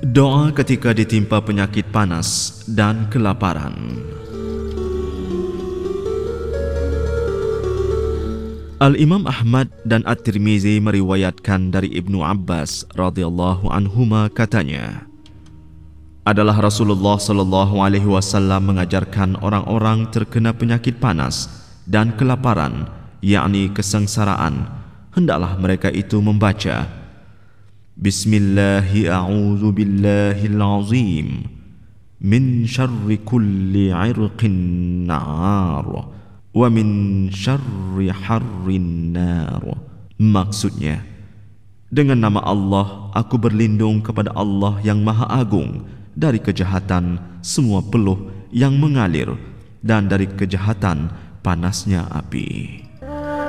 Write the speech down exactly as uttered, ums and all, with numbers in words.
Doa ketika ditimpa penyakit panas dan kelaparan. Al-Imam Ahmad dan At-Tirmizi meriwayatkan dari Ibnu Abbas radhiyallahu anhuma katanya, adalah Rasulullah sallallahu alaihi wasallam mengajarkan orang-orang terkena penyakit panas dan kelaparan, yakni kesengsaraan, hendaklah mereka itu membaca Bismillahi a'udzu billahil azim min syarri kulli 'irqin nar wa min syarri harrin nar. Maksudnya, dengan nama Allah aku berlindung kepada Allah yang Maha Agung dari kejahatan semua peluh yang mengalir dan dari kejahatan panasnya api.